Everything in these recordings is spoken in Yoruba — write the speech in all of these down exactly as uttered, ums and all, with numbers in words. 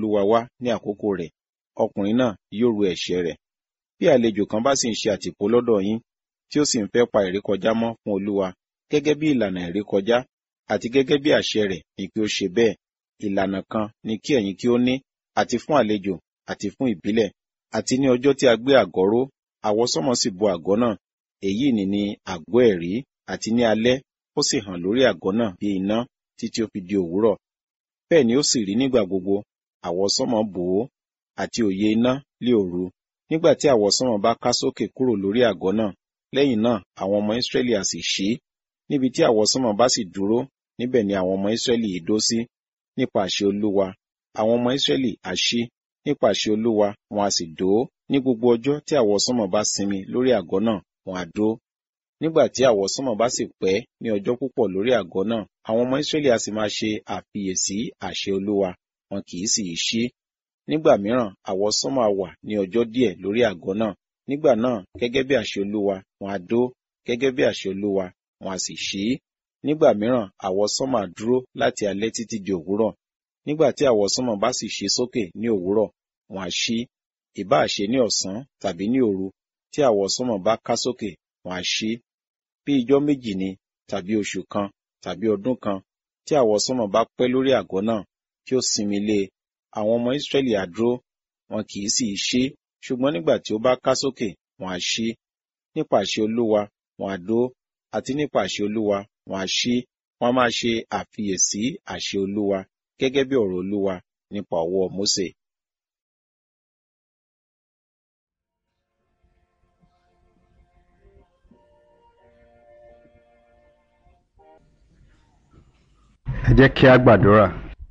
Olúwa wá ní àkókò rẹ̀, ọkùnrin náà yóò ru ẹ̀ṣẹ̀ rẹ̀. Bí àlejò kan bá sì ń ṣe àtìpó lọ́dọ̀ yín, tí ó sì ń fẹ́ pa ìrékọjá mọ́ fún Olúwa, gẹ́gẹ́ bí ìlànà ìrékọjá, àti gẹ́gẹ́ bí àṣẹ rẹ̀ ni kí ó ṣe bẹ́ẹ̀. Ìlànà kan ni kí ẹ̀yin kí ó ní, àti fún àlejò, àti fún ìbílẹ̀, àti ní ọjọ́ tí a gbé àgọ́ ró, àwọsánmọ̀ sì bo àgọ́ náà. Èyí ni ní àgọ́ ẹ̀rí, àti ní alẹ́ ó sì hàn lórí àgọ́ náà bí iná títí ó fi di òwúrọ̀. Bẹ́ẹ̀ ni ó sì rí nígbà gbogbo, àwọsánmọ̀ bò ó, àti òye iná lé òru. Nígbà tí àwọsánmọ̀ bá ká sókè kúrò lórí àgọ́ náà, lẹ́yìn náà àwọn ọmọ Ísírẹ́lì a sì ṣí. Níbi tí àwọsánmọ̀ bá sì dúró, níbẹ̀ ni àwọn ọmọ Ísírẹ́lì yìí dó sí. Nípa àṣẹ Olúwa, àwọn ọmọ Ísírẹ́lì a ṣí, nípa àṣẹ Olúwa wọn a sì dó. Ní gbogbo ọjọ́ tí àwọsánmọ̀ bá sinmi lórí àgọ́ náà, wọn a dó. Nígbà tí àwọsánmọ̀ bá sì pẹ́ ní ọjọ́ púpọ̀ lórí àgọ́ náà, àwọn ọmọ Ísírẹ́lì a sì máa ṣe àfiyèsí àṣẹ Olúwa, wọn kì í sì í ṣí. Nígbà mìíràn àwọsánmọ̀ a wà ní ọjọ́ díẹ̀ lórí àgọ́ náà. Nígbà náà gẹ́gẹ́ bí àṣẹ Olúwa wọn a dó, gẹ́gẹ́ bí àṣẹ Olúwa wọn a sì ṣí. Nígbà mìíràn àwọsánmọ̀ a dúró láti alẹ́ títí di òwúrọ̀. Nígbà tí àwọsánmọ̀ bá sì ṣí sókè ní òwúrọ̀, wọn a ṣí. Ìbáà ṣe ní ọ̀sán tàbí ní òru, tí àwọsánmọ̀ bá ká sókè, wọn a ṣí. Bí ijọ́ méjì ni, tàbí oṣù kan, tàbí ọdún kan, tí àwọsánmọ̀ bá pẹ́ lórí àgọ́ náà, tí ó sinmi lé e, àwọn ọmọ Ísírẹ́lì á dúró, wọn kì í sì í ṣí. Ṣùgbọ́n nígbà tí ó bá ká sókè, wọn á ṣí. Nípa àṣẹ Olúwa wọn á dó, àti nípa àṣẹ Olúwa wọn á ṣí. Wọn a máa ṣe àfiyèsí àṣẹ Olúwa, gẹ́gẹ́ bí ọ̀rọ̀ Olúwa nípa ọwọ́ Mósè. Ẹ jẹ́ kí a gbàdúrà.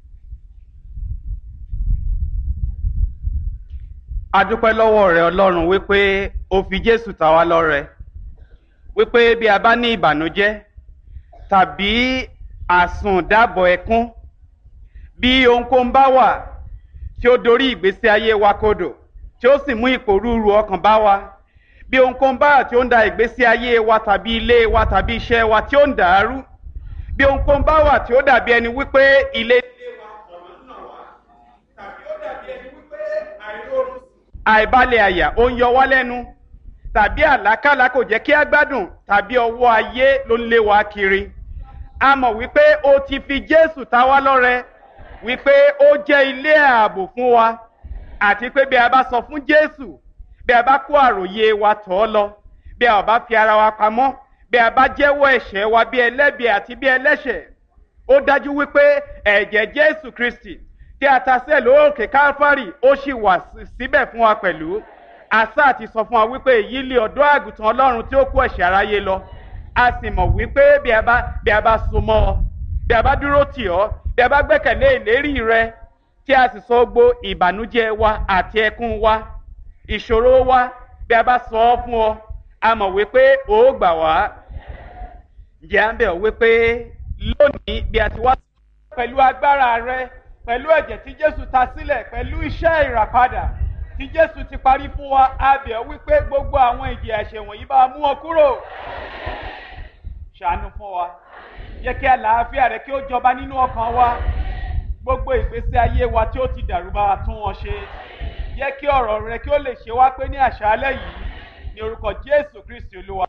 A dúpẹ́ lọ́wọ́ rẹ Ọlọ́run wípé o fi Jésù ta wá lọ́rẹ, wípé bí a bá ní ìbànújẹ́ tàbí àsùndábọ̀ ẹkún, bí ohunkóhun bá wà tí ó dorí ìgbésí ayé wa kodò, tí ó sì mú ìpòrúurú ọkàn bá wa, bí ohunkóhun bá wà tí ó ń da ìgbésí ayé wa tàbí ilé wa tàbí iṣẹ́ wa tí ó ń dàrú, bí ohunkóhun bá wà tí ó dàbí ẹni wípé ilé ilé wa ọ̀nà náà wá, tàbí ó dàbí ẹni wípé àìróorun àìbalẹ̀ àyà ó ń yọ wá lẹ́nu, tàbí àlákàlà kò jẹ́ kí á gbádùn, tàbí ọwọ́ ayé ló ń lé wa kiri. A mọ̀ wípé o ti fi Jésù ta wá lọ́rẹ, wípé ó jẹ́ ilé ààbò fún wa, àti pé bí a bá sọ fún Jésù, bí a bá kó àròyé wa tọ̀ ọ́ lọ, bí a bá fi ara wa pamọ́, bí a bá jẹ́wọ́ ẹ̀ṣẹ̀ wa bí ẹlẹ́bi àti bí ẹlẹ́ṣẹ̀, ó dájú wípé ẹ̀jẹ̀ Jésù Kristi tí a ta sílẹ̀ lóòkè Kálífárì ó sì wà síbẹ̀ fún wa pẹ̀lú. Àsá àti sọ fún wa wípé èyí lé ọ̀dọ́ àgùntàn Ọlọ́run tí ó kó ẹ̀ṣẹ̀ aráyé lọ. A sì mọ̀ wípé bí a bá bí a bá so mọ́ ọ, bí a bá dúró tì ọ́, bí a bá gbẹ́kẹ̀lé ìlérí rẹ, tí a sì sọ gbogbo ìbànújẹ́ wa àti ẹkún wa, ìṣòro wa, bí a bá sọ ọ́ fún ọ, a mọ̀ wípé ó gbà wá. Ǹjẹ́ à ń bẹ̀ ọ́ wípé lónìí bí a ti wá pẹ̀lú agbára rẹ, pẹ̀lú ẹ̀jẹ̀ tí Jésù ta sílẹ̀, pẹ̀lú iṣẹ́ ìràpadà tí Jésù ti parí fún wa, a bẹ̀ ọ́ wípé gbogbo àwọn ìjìyà ẹ̀ṣẹ̀ wọ̀nyí bá mú wọn kúrò. Ṣàánú fún wa, jẹ́ kí àlàáfíà rẹ kí ó jọba nínú ọkàn wa, gbogbo ìgbésí ayé wa tí ó ti dàrú bá wa tún wọn ṣe. Jẹ́ kí ọ̀rọ̀ rẹ kí ó lè ṣe wá pé ní àṣálẹ́ yìí, ní orúkọ Jésù Kristi Olúwa.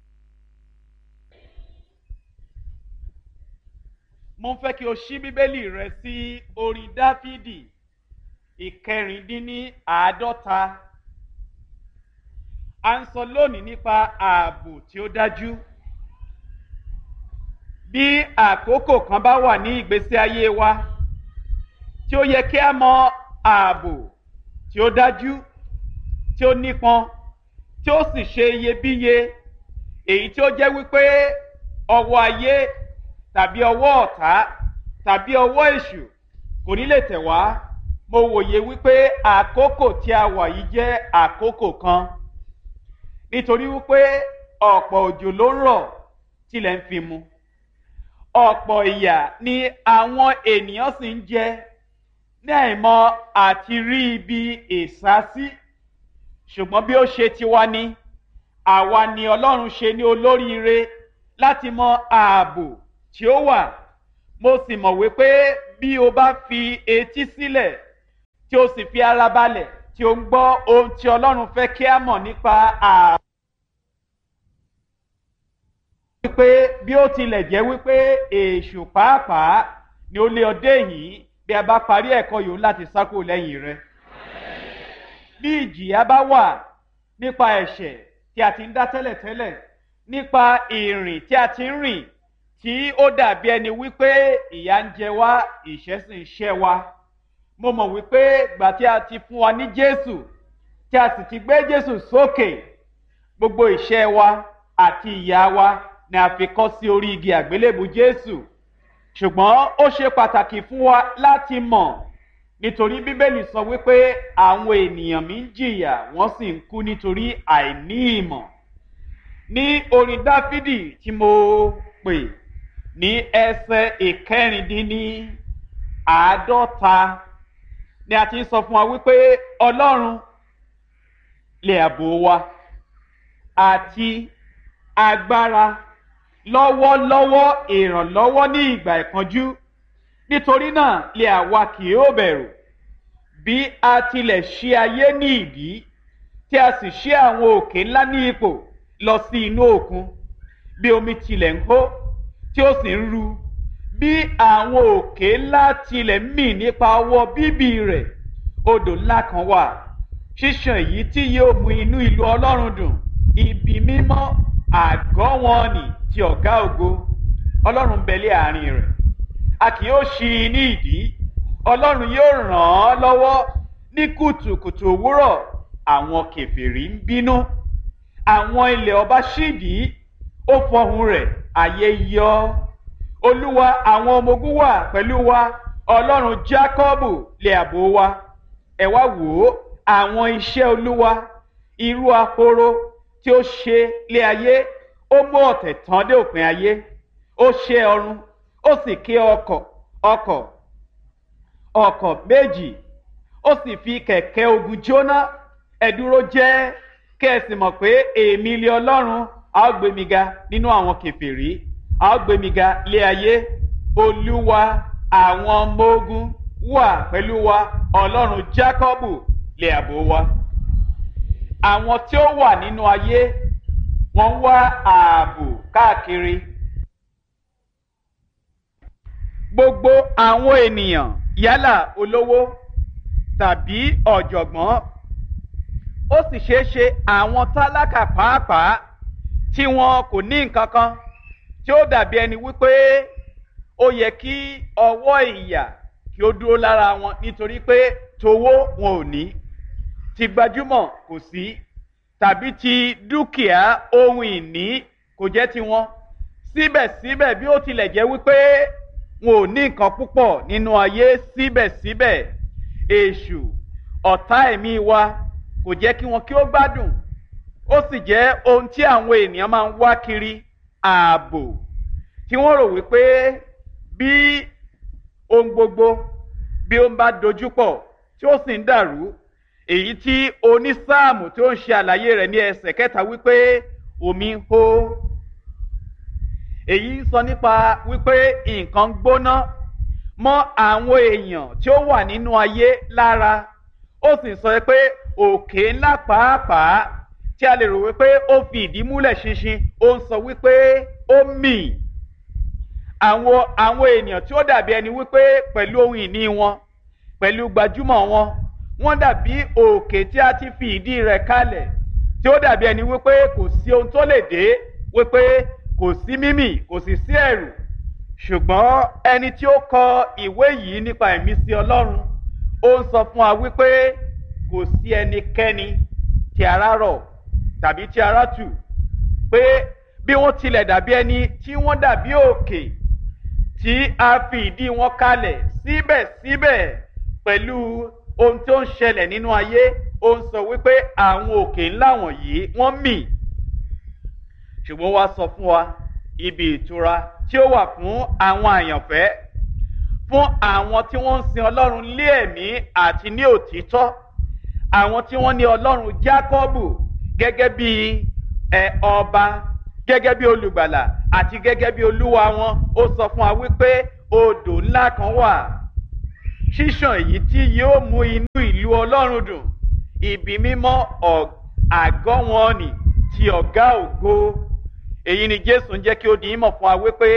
Mo ń fẹ́ kí o ṣí Bíbélì rẹ sí orin Dáfídì ìkẹrìndínláàádọ́ta. A ń sọ lónìí nípa ààbò tí ó dájú. Bí àkókò kan bá wà ní ìgbésí ayé wa tí ó yẹ kí a mọ ààbò tí ó dájú, tí ó nípọn, tí ó sì ṣe iyebíye, èyí tí ó jẹ́ wípé ọwọ́ ayé tàbí ọwọ́ ọ̀tá tàbí ọwọ́ èṣù kò ní lè tẹ̀ wá. Mo wòye wípé àkókò tí a wà yìí jẹ́ àkókò kan, nítorí wípé ọ̀pọ̀ òjò ló ń rọ̀ tilẹ̀ ń fi mu, ọ̀pọ̀ ìyà ni àwọn ènìyàn sì ń jẹ ní àìmọ̀ àti rí ibi ìsásí. Ṣùgbọ́n bí ó ṣe tiwa ni, àwa ni Ọlọ́run ṣe ní olóríire láti mọ ààbò tí ó wà. Mo sì mọ̀ wípé bí o bá fi etí sílẹ̀ tí ó sì fi ara balẹ̀ tí ó ń gbọ́ ohun tí Ọlọ́run fẹ́ kí a mọ̀ nípa ààbò. wípé bí ó tilẹ̀ jẹ́ wípé èṣù pàápàá ni ó lé ọdẹ yìí, bí a bá parí ẹ̀kọ́ yòó láti sá kúrò lẹ́yìn rẹ̀. bí ìjìyà bá wà nípa ẹ̀ṣẹ̀ tí a ti ń dá tẹ́lẹ̀tẹ́lẹ̀, nípa ìrìn tí a ti ń rìn tí ó dàbí ẹni wípé ìyà ń jẹ wá, ìṣẹ́ sì ń ṣẹ́ wa, mo mọ̀ wípé gbà tí a ti fún wa ní Jésù, tí a sì ti gbé Jésù sókè, gbogbo ìṣẹ́ wa àti ìyà wa ni a fi kọ́ sí orí igi àgbélébù Jésù. ṣùgbọ́n ó ṣe pàtàkì fún wa láti mọ̀, nítorí Bíbélì sọ wípé àwọn ènìyàn mi ń jìyà wọ́n sì ń kú nítorí àìní ìmọ̀. ní orin Dáfídì tí mo pè ní ẹsẹ̀ ìkẹrìndínní àádọ́ta ni a ti ń sọ fún wa wípé Ọlọ́run lè ààbò wa àti agbára lọ́wọ́lọ́wọ́ ìrànlọ́wọ́ ní ìgbà ìpọ́njú. nítorí náà lè àwa kì yóò bẹ̀rù, bí a tilẹ̀ ṣí ayé ní ìdí tí a sì ṣí àwọn òkè ńlá ní ipò lọ sí inú òkun, bí omi tilẹ̀ ń hó tí ó sì ń ru, bí àwọn òkè ńlá tilẹ̀ ń mì nípa ọwọ́ bíbì rẹ̀. odò ńlá kan wà, ṣíṣàn èyí tí yóò mú inú ìlú Ọlọ́run dùn, ibi mímọ́ àgọ́ wọn nì ti ọ̀gá ògo. Ọlọ́run bẹ̀lẹ̀ àárín rẹ̀, a kì yóò ṣí i ní ìdí. Ọlọ́run yóò ràn án lọ́wọ́ ní kùtùkùtù òwúrọ̀. àwọn kèfèrí ń bínú, àwọn ilẹ̀ ọba ṣídìí, ó fọhùn rẹ̀, ayé yọ. Olúwa àwọn ọmọ ogun wà pẹ̀lú wa, Ọlọ́run Jákọ́bù lè ààbò wa. ẹ wá wò ó àwọn iṣẹ́ Olúwa, irú ahoro tí ó ṣe lé ayé. ó mú ọ̀tẹ̀ tán dé òpin ayé, ó ṣe ọ̀run, ó sì ké ọkọ̀ ọkọ̀ ọkọ̀ méjì, ó sì fi kẹ̀kẹ́ ogun jóná. ẹ dúró jẹ́ kẹ́ ẹ sì mọ̀ pé èmi lé Ọlọ́run, a ó gbé mi ga nínú àwọn kèfèrí, a ó gbé mi ga lé ayé. Olúwa àwọn ọmọ ogun wà pẹ̀lú wa, Ọlọ́run Jákọ́bù lè ààbò wa. àwọn tí ó wà nínú ayé wọ́n wá ààbò káàkiri. gbogbo àwọn ènìyàn, yálà olówó tàbí ọ̀jọ̀gbọ́n, ó sì ṣeé ṣe àwọn tálákà pàápàá tí wọn kò ní nǹkan kan, tí ó dàbí ẹni wípé ó yẹ kí ọwọ́ ìyà kí ó dúró lára wọn, nítorí pé towó wọn ò ní, ti gbajúmọ̀ kò sí, tàbí ti dúkìá ohun ìní kò jẹ́ tiwọn. síbẹ̀síbẹ̀ bí ó tilẹ̀ jẹ́ wípé wọn ò ní nǹkan púpọ̀ nínú ayé, síbẹ̀síbẹ̀ èṣù ọ̀tá ẹ̀mí wa kò jẹ́ kí wọn kí ó gbádùn. ó sì jẹ́ ohun tí àwọn ènìyàn máa ń wá kiri, ààbò, tí wọ́n rò wípé bí ohun gbogbo bí ó ń bá dojúpọ̀ tí ó sì ń dàrú, èyí tí onísáàmù tí ó ń ṣe àlàyé rẹ̀ ní ẹsẹ̀ kẹta wípé omi ń hó. èyí sọ nípa wípé nǹkan gbóná mọ́ àwọn èèyàn tí ó wà nínú ayé lára. ó sì sọ pé òkè ńlá pàápàá tí a lè rò wípé ó fi ìdí múlẹ̀ ṣinṣin, ó ń sọ wípé ó mì. àwọn àwọn ènìyàn tí ó dàbí ẹni wípé pẹ̀lú ohun ìní wọn, pẹ̀lú gbajúmọ̀ wọn, wọ́n dàbí òkè tí a ti fi ìdí rẹ̀ kalẹ̀, tí ó dàbí ẹni wípé kò sí ohun tó lè dé, wípé kò sí mímì, kò sì sí ẹ̀rù. ṣùgbọ́n ẹni tí ó kọ ìwé yìí nípa ìmísí Ọlọ́run, ó ń sọ fún wa wípé kò sí ẹnikẹ́ni tí ara rọ̀ tàbí tí ara tù, pé bí wọ́n tilẹ̀ dàbí ẹni tí wọ́n dàbí òkè tí a fi ìdí wọn kalẹ̀, síbẹ̀síbẹ̀ pẹ̀lú ohun tó ń ṣẹlẹ̀ nínú ayé, ó ń sọ wípé àwọn òkè ńlá wọ̀nyí wọ́n mì. ṣùgbọ́n wá sọ fún wa ibi ìtura tí ó wà fún àwọn àyànfẹ́, fún àwọn tí wọ́n ń sin Ọlọ́run lé ẹ̀mí àti ní òtítọ́, àwọn tí wọ́n ní Ọlọ́run Jákọ́bù gẹ́gẹ́ bí ẹ ọba, gẹ́gẹ́ bí olùgbàlà àti gẹ́gẹ́ bí olúwa wọn. ó sọ fún wa wípé odò ńlá kan wà, ṣíṣàn èyí tí yóò mú inú ìlú Ọlọ́run dùn, ibi mímọ́ àgọ́ wọn nì ti ọ̀gá ògo. Èyí ni Jésù ń jẹ́ kí ó di ìmọ̀ fún wa wípé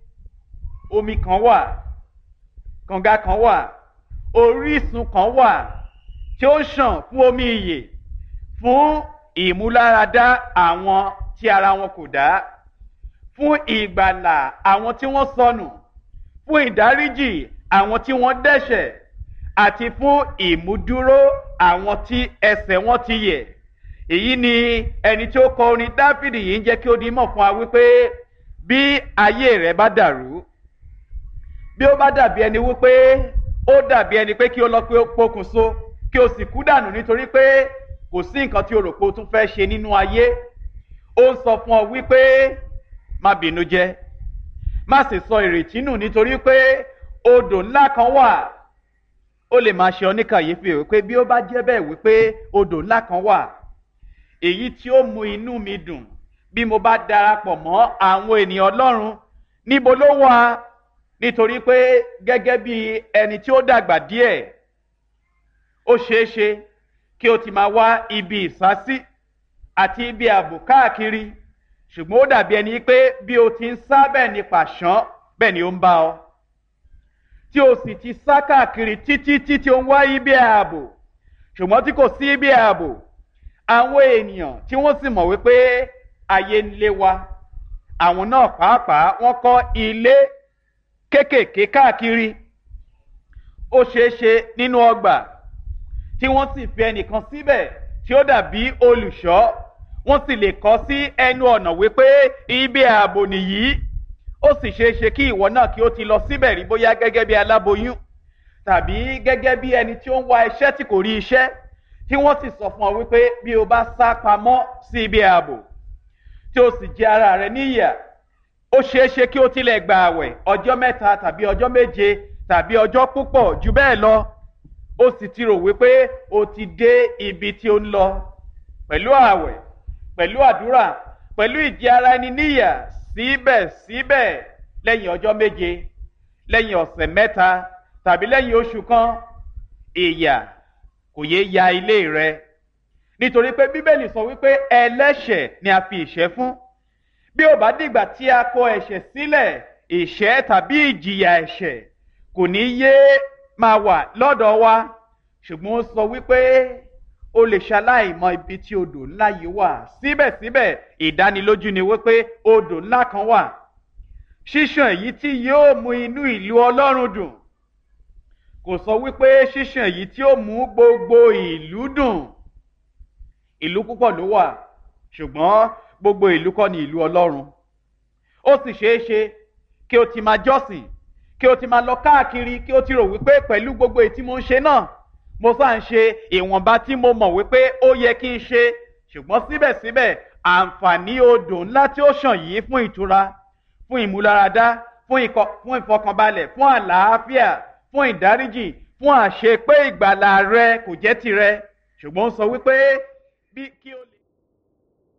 omi kan wà, kànga kan wà, orísun kan wà tí ó ń ṣàn fún omi ìyè, fún ìmúláradá àwọn tí ara wọn kò dá, fún ìgbàlà àwọn tí wọ́n sọnù, fún ìdáríjì àwọn tí wọ́n dẹ́ṣẹ̀, àti fún ìmúdúró àwọn tí ẹsẹ̀ wọn ti yẹ̀. Èyí ni ẹni tí ó kọ orin Dáfídì yìí ń jẹ́ kí ó di mọ̀ fún wa wípé bí ayé rẹ̀ bá dàrú, bí ó bá dàbí ẹni wípé ó dàbí ẹni pé kí ó lọ pé ó pokùnso kí ó sì kú dànù nítorí pé kò sí nǹkan tí o rò pé o tún fẹ́ ṣe nínú ayé, ó ń sọ fún ọ wípé má bínú jẹ́, má sì sọ ìrètí nù nítorí pé odò ńlá kan wà. Ó lè máa ṣe ọ ní kàyéfì wípé bí ó bá jẹ́ bẹ́ẹ̀ wípé odò ńlá kan wà, èyí tí ó mú inú mi dùn bí mo bá darapọ̀ mọ́ àwọn ènìyàn Ọlọ́run, níbo ló wà? Nítorí pé gẹ́gẹ́ bí ẹni tí ó dàgbà díẹ̀, ó ṣeé ṣe kí o ti máa wá ibi ìsásí àti ibi ààbò káàkiri, ṣùgbọ́n ó dàbí ẹni pé bí o ti ń sá bẹ́ẹ̀ ni pàṣán bẹ́ẹ̀ ni ó ń bá ọ, tí o sì ti sá káàkiri títí títí ó ń wá ibi ààbò, ṣùgbọ́n tí kò sí ibi ààbò. Àwọn ènìyàn tí wọ́n sì mọ̀ wípé ayé ń lé wa, àwọn náà pàápàá wọ́n kọ́ ilé kéékèèké káàkiri. Ó ṣeé ṣe nínú ọgbà tí wọ́n sì fi ẹnìkan síbẹ̀ tí ó dàbí olùṣọ́, wọ́n sì lè kọ́ sí ẹnu ọ̀nà wípé ibi ààbò nìyí. Ó sì ṣeé ṣe kí ìwọ náà kí ó ti lọ síbẹ̀ rí, bóyá gẹ́gẹ́ bí aláboyún tàbí gẹ́gẹ́ bí ẹni tí ó ń wá iṣẹ́ tí kò rí iṣẹ́, tí wọ́n sì sọ fún ọ wípé bí o bá sá pamọ́ sí ibi ààbò tí o sì jẹ ara rẹ níyà, ó ṣeé ṣe kí o tilẹ̀ gba àwẹ̀ ọjọ́ mẹ́ta tàbí ọjọ́ méje tàbí ọjọ́ púpọ̀ jù bẹ́ẹ̀ lọ. Ó sì ti rò wípé o ti dé ibi tí ó ń lọ pẹ̀lú àwẹ̀, pẹ̀lú àdúrà, pẹ̀lú ìjẹ ara ẹni níyà. Síbẹ̀síbẹ̀ lẹ́yìn ọjọ́ méje, lẹ́yìn ọ̀sẹ̀ mẹ́ta tàbí lẹ́yìn oṣù kan, ìyà kò yé ya ilé rẹ, nítorí pé Bíbélì sọ wípé ẹlẹ́ṣẹ̀ ni a fi ìṣẹ́ fún. Bí ó bá dìgbà tí a kọ ẹ̀ṣẹ̀ sílẹ̀, ìṣẹ́ tàbí ìjìyà ẹ̀ṣẹ̀ kò ní yé máa wà lọ́dọ̀ wa. Ṣùgbọ́n ó sọ wípé o lè ṣaláì mọ ibi tí odò ńlá yìí wà. Síbẹ̀síbẹ̀ ìdánilójú ni wípé odò ńlá kan wà, ṣíṣàn èyí tí yóò mú inú ìlú Ọlọ́run dùn. Kò sọ wípé ṣíṣàn èyí tí ó mú gbogbo ìlú dùn. Ìlú púpọ̀ ló wà, ṣùgbọ́n gbogbo ìlú kọ́ ni ìlú Ọlọ́run. Ó sì ṣeé ṣe kí o ti máa jọ́sìn, kí o ti máa lọ káàkiri, kí o ti rò wípé pẹ̀lú gbogbo èyí tí mo ń ṣe náà, mo sáà ń ṣe ìwọ̀nba tí mo mọ̀ wípé ó yẹ kí n ṣe. Ṣùgbọ́n síbẹ̀síbẹ̀ àǹfààní odò ńlá tí ó ṣàn yìí fún ìtura, fún ìmúláradá, fún ìfọkànbalẹ̀, fún àlàáfíà, fún ìdáríjì, fún àṣepé ìgbàlà rẹ kò jẹ́ tirẹ̀. Ṣùgbọ́n ó sọ wípé bí kí o